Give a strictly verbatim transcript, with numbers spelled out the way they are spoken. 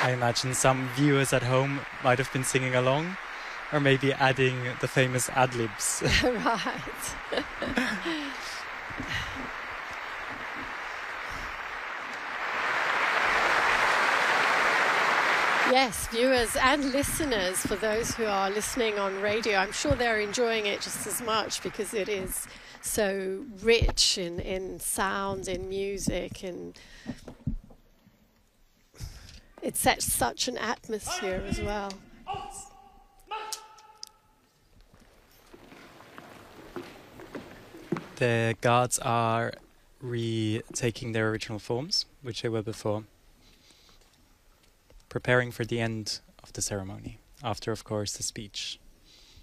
I imagine some viewers at home might have been singing along, or maybe adding the famous ad-libs. Right. Yes, viewers and listeners, for those who are listening on radio, I'm sure they're enjoying it just as much because it is so rich in, in sound, in music, and it sets such an atmosphere as well. The gods are retaking their original forms, which they were before, preparing for the end of the ceremony, after, of course, the speech.